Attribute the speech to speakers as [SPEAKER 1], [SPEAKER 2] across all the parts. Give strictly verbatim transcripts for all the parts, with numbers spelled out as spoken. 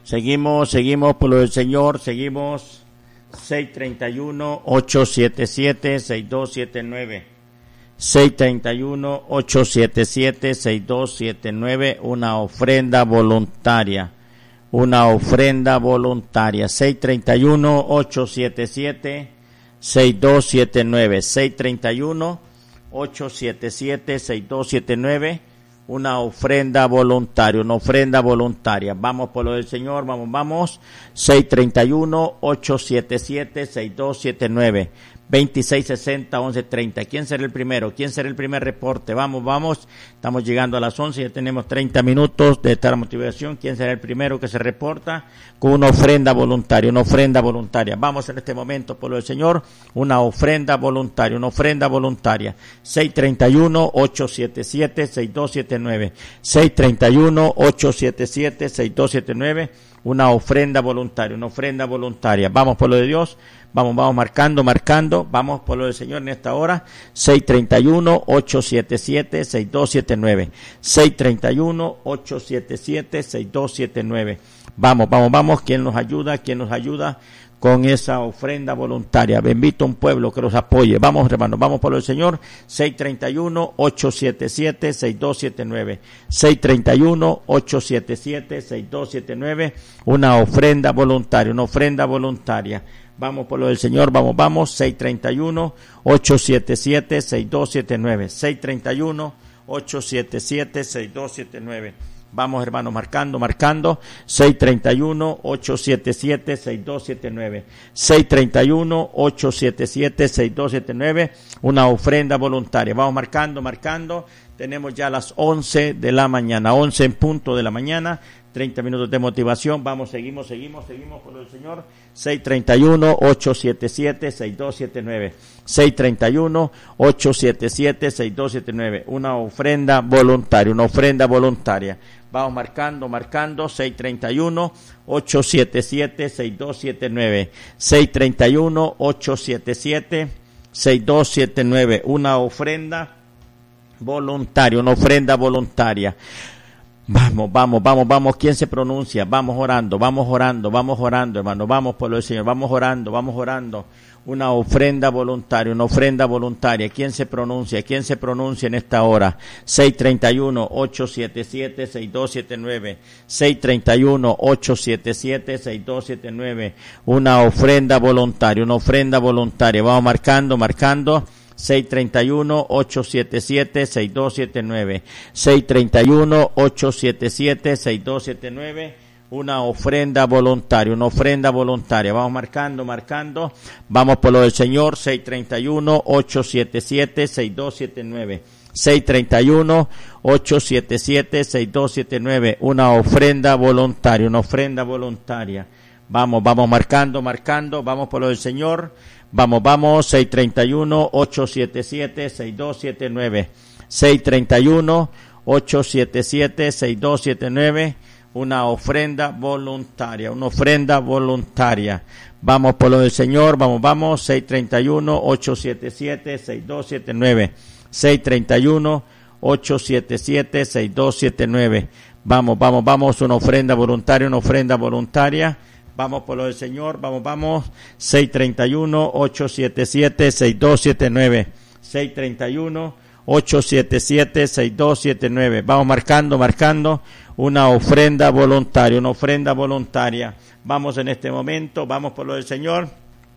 [SPEAKER 1] Seguimos, seguimos por lo del Señor, seguimos. seis treinta y uno, ocho siete siete, seis dos siete nueve. seis treinta y uno, ocho siete siete, seis dos siete nueve, una ofrenda voluntaria. Una ofrenda voluntaria. seis treinta y uno, ocho siete siete, seis dos siete nueve. seis treinta y uno, ocho siete siete, seis dos siete nueve. Una ofrenda voluntaria, una ofrenda voluntaria. Vamos por lo del Señor, vamos, vamos. seis treinta y uno, ocho siete siete, seis dos siete nueve. veintiséis sesenta, once treinta. ¿Quién será el primero? ¿Quién será el primer reporte? Vamos, vamos. Estamos llegando a las once, ya tenemos treinta minutos de esta motivación. ¿Quién será el primero que se reporta con una ofrenda voluntaria? Una ofrenda voluntaria. Vamos en este momento por lo del Señor. Una ofrenda voluntaria, una ofrenda voluntaria. seis treinta y uno, ocho siete siete, seis dos siete nueve. seis treinta y uno, ocho siete siete, seis dos siete nueve. Una ofrenda voluntaria, una ofrenda voluntaria. Vamos por lo de Dios. Vamos, vamos marcando, marcando. Vamos por lo del Señor en esta hora. seis treinta y uno, ocho siete siete, seis dos siete nueve. seis treinta y uno, ocho siete siete, seis dos siete nueve. Vamos, vamos, vamos. ¿Quién nos ayuda? ¿Quién nos ayuda con esa ofrenda voluntaria? Bendito un pueblo que los apoye. Vamos, hermanos, vamos por el Señor. seis treinta y uno, ocho siete siete, seis dos siete nueve. seis treinta y uno, ocho siete siete, seis dos siete nueve. Una ofrenda voluntaria, una ofrenda voluntaria. Vamos por lo del Señor, vamos, vamos. seis treinta y uno, ocho siete siete, seis dos siete nueve. seis treinta y uno, ocho siete siete, seis dos siete nueve. Vamos, hermanos, marcando, marcando. seis treinta y uno, ocho siete siete, seis dos siete nueve. seis treinta y uno, ocho siete siete, seis dos siete nueve. Una ofrenda voluntaria. Vamos marcando, marcando. Tenemos ya las once de la mañana, once en punto de la mañana. treinta minutos de motivación. Vamos, seguimos, seguimos, seguimos por el Señor. seis treinta y uno, ocho siete siete, seis dos siete nueve. seis treinta y uno, ocho siete siete, seis dos siete nueve. Una ofrenda voluntaria, una ofrenda voluntaria. Vamos marcando, marcando. seis treinta y uno, ocho siete siete, seis dos siete nueve. seis treinta y uno, ocho siete siete, seis dos siete nueve. Una ofrenda voluntaria, una ofrenda voluntaria. Vamos, vamos, vamos, vamos. ¿Quién se pronuncia? Vamos orando, vamos orando, vamos orando, hermano. Vamos por lo del Señor, vamos orando, vamos orando. Una ofrenda voluntaria, una ofrenda voluntaria. ¿Quién se pronuncia? ¿Quién se pronuncia en esta hora? seis treinta y uno, ocho siete siete, seis dos siete nueve. seis treinta y uno, ocho siete siete, seis dos siete nueve. Una ofrenda voluntaria, una ofrenda voluntaria. Vamos marcando, marcando. seis treinta y uno, ocho siete siete, seis dos siete nueve. seis treinta y uno, ocho siete siete, seis dos siete nueve. Una ofrenda voluntaria, una ofrenda voluntaria. Vamos marcando, marcando. Vamos por lo del Señor. seis treinta y uno, ocho siete siete, seis dos siete nueve. seis treinta y uno, ocho siete siete, seis dos siete nueve. Una ofrenda voluntaria, una ofrenda voluntaria. Vamos, vamos marcando, marcando. Vamos por lo del Señor. Vamos, vamos. seis treinta y uno, ocho siete siete, seis dos siete nueve. seis treinta y uno, ocho siete siete, seis dos siete nueve. Una ofrenda voluntaria, una ofrenda voluntaria. Vamos por lo del Señor, vamos, vamos. seis treinta y uno, ocho siete siete, seis dos siete nueve. seis treinta y uno, ocho siete siete, seis dos siete nueve. Vamos, vamos, vamos. Una ofrenda voluntaria, una ofrenda voluntaria. Vamos por lo del Señor, vamos, vamos. seis treinta y uno, ocho siete siete, seis dos siete nueve. seis treinta y uno, ocho siete siete, seis dos siete nueve. Vamos marcando, marcando. Una ofrenda voluntaria, una ofrenda voluntaria. Vamos en este momento, vamos por lo del Señor.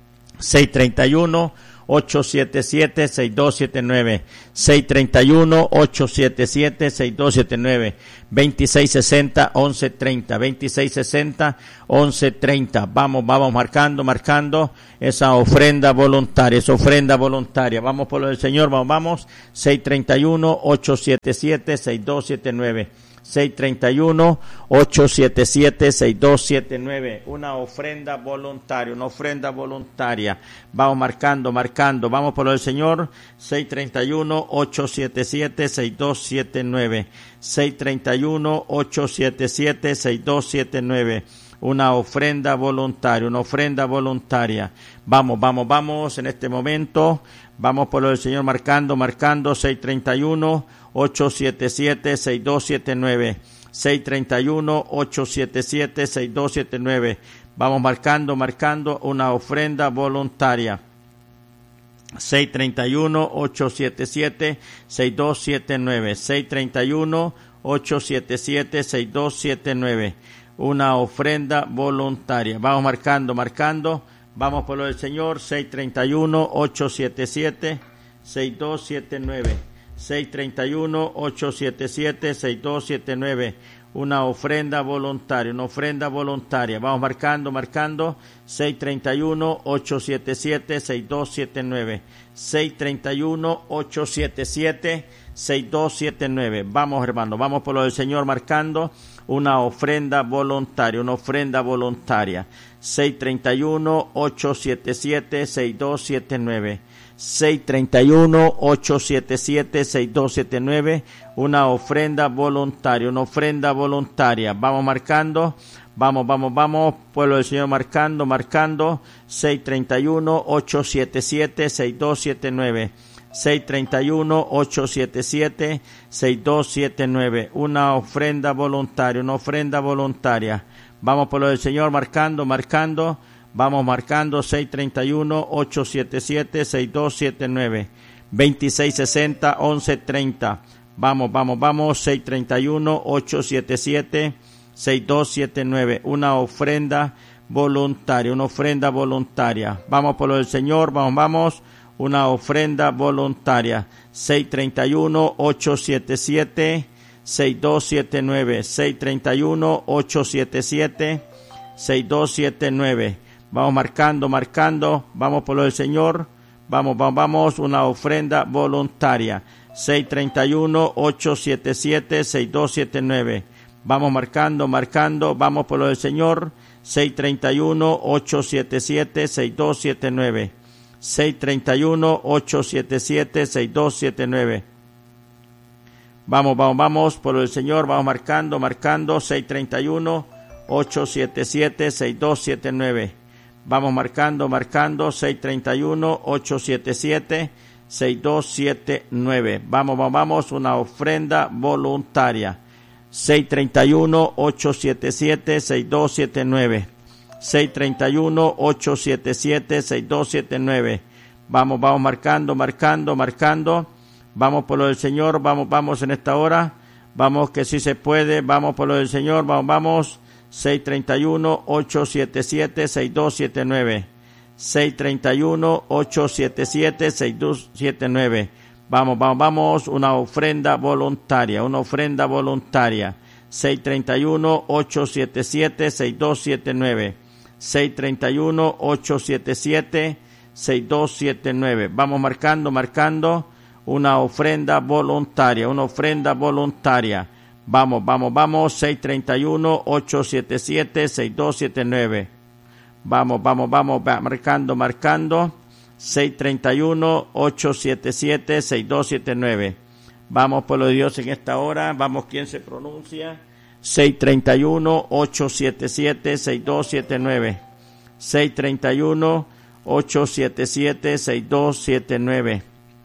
[SPEAKER 1] seis treinta y uno, ocho siete siete, seis dos siete nueve. seis treinta y uno, ocho siete siete, seis dos siete nueve. veintiséis sesenta, once treinta. veintiséis sesenta, once treinta. Vamos, vamos marcando, marcando esa ofrenda voluntaria, esa ofrenda voluntaria. Vamos por lo del Señor, vamos, vamos. seis treinta y uno, ocho siete siete, seis dos siete nueve. seis treinta y uno, ocho siete siete, seis dos siete nueve. Una ofrenda voluntaria, una ofrenda voluntaria. Vamos marcando, marcando. Vamos por lo del Señor. seis treinta y uno, ocho siete siete, seis dos siete nueve. seis treinta y uno, ocho siete siete, seis dos siete nueve. Una ofrenda voluntaria, una ofrenda voluntaria. Vamos, vamos, vamos en este momento. Vamos por lo del Señor marcando, marcando. seis treinta y uno, ocho siete siete, seis dos siete nueve. seis tres uno, ocho siete siete, seis dos siete nueve. Vamos marcando, marcando una ofrenda voluntaria. seis tres uno, ocho siete siete, seis dos siete nueve. seis tres uno, ocho siete siete, seis dos siete nueve. Una ofrenda voluntaria. Vamos marcando, marcando. Vamos por lo del Señor. seis tres uno, ocho siete siete, seis dos siete nueve. seis tres uno, ocho siete siete, seis dos siete nueve. Una ofrenda voluntaria, una ofrenda voluntaria. Vamos marcando, marcando. seis tres uno, ocho siete siete, seis dos siete nueve. seis tres uno, ocho siete siete, seis dos siete nueve. Vamos, hermano, vamos por lo del Señor marcando una ofrenda voluntaria, una ofrenda voluntaria. seis tres uno, ocho siete siete, seis dos siete nueve. seis tres uno, ocho siete siete, seis dos siete nueve. Una ofrenda voluntaria, una ofrenda voluntaria. Vamos marcando, vamos, vamos, vamos, pueblo del Señor marcando, marcando. seis tres uno, ocho siete siete, seis dos siete nueve. seis tres uno, ocho siete siete, seis dos siete nueve. Una ofrenda voluntaria, una ofrenda voluntaria. Vamos por lo del Señor marcando, marcando. Vamos marcando seis tres uno, ocho siete siete, seis dos siete nueve. veintiséis sesenta, once treinta. Vamos, vamos, vamos. seis tres uno, ocho siete siete, seis dos siete nueve. Una ofrenda voluntaria, una ofrenda voluntaria. Vamos por lo del Señor, vamos, vamos. Una ofrenda voluntaria. seis tres uno, ocho siete siete, seis dos siete nueve. seis tres uno, ocho siete siete, seis dos siete nueve. Vamos marcando, marcando. Vamos por lo del Señor. Vamos, vamos, vamos. Una ofrenda voluntaria. seis tres uno, ocho siete siete, seis dos siete nueve. Vamos marcando, marcando. Vamos por lo del Señor. seis tres uno, ocho siete siete, seis dos siete nueve. seis tres uno, ocho siete siete, seis dos siete nueve. Vamos, vamos, vamos, por el Señor, vamos marcando, marcando. seis tres uno, ocho siete siete, seis dos siete nueve. Vamos marcando, marcando. seis tres uno, ocho siete siete, seis dos siete nueve. Vamos, vamos, vamos, una ofrenda voluntaria. seis tres uno, ocho siete siete, seis dos siete nueve. seis tres uno, ocho siete siete, seis dos siete nueve. Vamos, vamos marcando, marcando, marcando. Vamos por lo del Señor, vamos, vamos en esta hora. Vamos que sí se puede, vamos por lo del Señor, vamos, vamos. seis tres uno, ocho siete siete, seis dos siete nueve. seis tres uno, ocho siete siete, seis dos siete nueve. Vamos, vamos, vamos, una ofrenda voluntaria, una ofrenda voluntaria. seis tres uno, ocho siete siete, seis dos siete nueve. seis tres uno, ocho siete siete, seis dos siete nueve. Vamos marcando, marcando una ofrenda voluntaria, una ofrenda voluntaria. Vamos, vamos, vamos. seis tres uno, ocho siete siete, seis dos siete nueve. Vamos, vamos, vamos, marcando, marcando. seis tres uno, ocho siete siete, seis dos siete nueve. Vamos, pueblo de Dios, en esta hora. Vamos, ¿quién se pronuncia? seis tres uno, ocho siete siete, seis dos siete nueve. seis tres uno, ocho siete siete, seis dos siete nueve.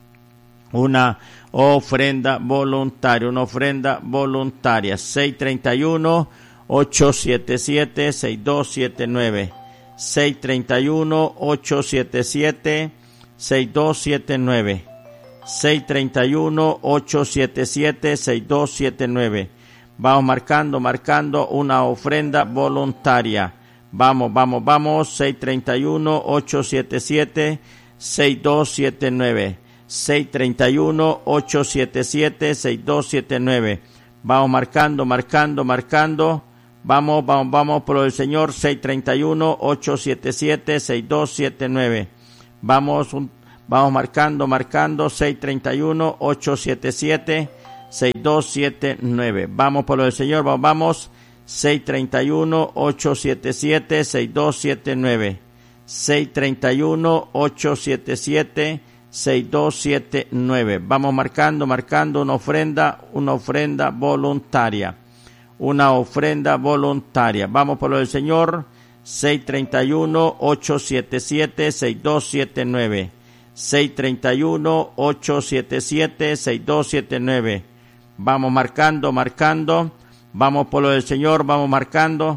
[SPEAKER 1] Una ofrenda voluntaria, una ofrenda voluntaria. seis tres uno, ocho siete siete, seis dos siete nueve. seis tres uno, ocho siete siete, seis dos siete nueve. seis tres uno, ocho siete siete, seis dos siete nueve. Vamos marcando, marcando una ofrenda voluntaria. Vamos, vamos, vamos. seis tres uno, ocho siete siete, seis dos siete nueve. seis tres uno, ocho siete siete, seis dos siete nueve. Vamos marcando, marcando, marcando. Vamos, vamos, vamos por el Señor. seis tres uno, ocho siete siete, seis dos siete nueve. Vamos, un, vamos marcando, marcando. seis tres uno, ocho siete siete, seis dos siete nueve. Vamos por el Señor, vamos, vamos. seis tres uno, ocho siete siete, seis dos siete nueve. seis tres uno, ocho siete siete, seis dos siete nueve. Vamos marcando, marcando una ofrenda, una ofrenda voluntaria. Una ofrenda voluntaria. Vamos por lo del Señor. seis tres uno, ocho siete siete, seis dos siete nueve. seis tres uno, ocho siete siete, seis dos siete nueve. Vamos marcando, marcando. Vamos por lo del Señor, vamos marcando.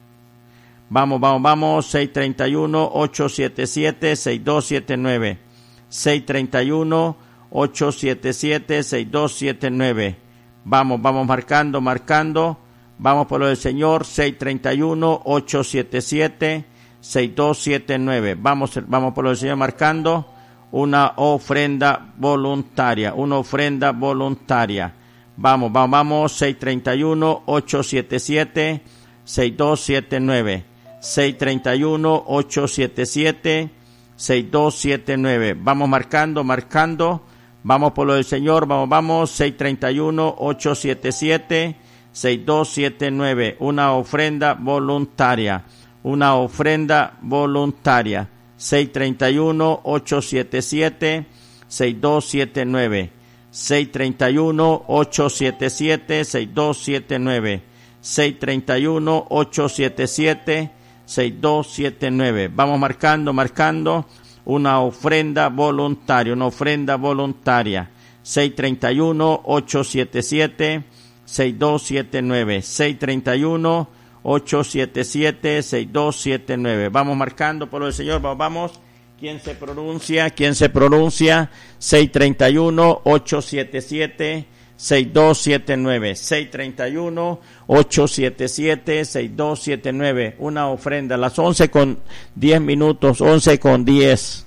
[SPEAKER 1] Vamos, vamos, vamos, seis treinta y uno, ocho siete siete, seis dos siete nueve. seis treinta y uno, ocho siete siete, seis dos siete nueve. Vamos, vamos marcando, marcando. Vamos por lo del Señor, seis treinta y uno, ocho siete siete, seis dos siete nueve. Vamos, vamos por lo del Señor marcando. Una ofrenda voluntaria, una ofrenda voluntaria. Vamos, vamos, vamos, seis treinta y uno, ocho siete siete, seis dos siete nueve. seis treinta y uno, ocho siete siete, seis dos siete nueve. Vamos marcando, marcando. Vamos por lo del Señor, vamos, vamos, seis treinta y uno, ocho siete siete, seis dos siete nueve. Una ofrenda voluntaria, una ofrenda voluntaria. seis treinta y uno, ocho siete siete, seis dos siete nueve. seis treinta y uno, ocho siete siete, seis dos siete nueve. seis treinta y uno, ocho siete siete, seis dos siete nueve. Vamos marcando, marcando. Una ofrenda voluntaria, una ofrenda voluntaria. seis treinta y uno, ocho siete siete, seis dos siete nueve. seis treinta y uno, ocho siete siete, seis dos siete nueve. Vamos marcando por el Señor, vamos, vamos. ¿Quién se pronuncia? ¿Quién se pronuncia? seis treinta y uno, ocho siete siete, seis dos siete nueve. seis treinta y uno, ocho siete siete, seis dos siete nueve. Una ofrenda a las once con diez minutos, once con diez.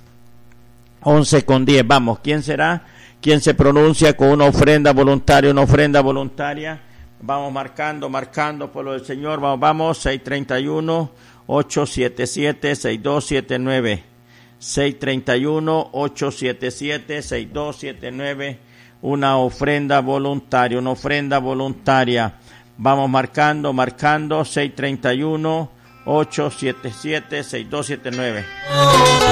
[SPEAKER 1] once con diez. Vamos, ¿quién será? ¿Quién se pronuncia con una ofrenda voluntaria, una ofrenda voluntaria? Vamos marcando, marcando por lo del Señor. Vamos, vamos. seis treinta y uno, ocho siete siete, seis dos siete nueve. seis treinta y uno, ocho siete siete, seis dos siete nueve. Una ofrenda voluntaria, una ofrenda voluntaria. Vamos marcando, marcando. seis treinta y uno, ocho siete siete, seis dos siete nueve.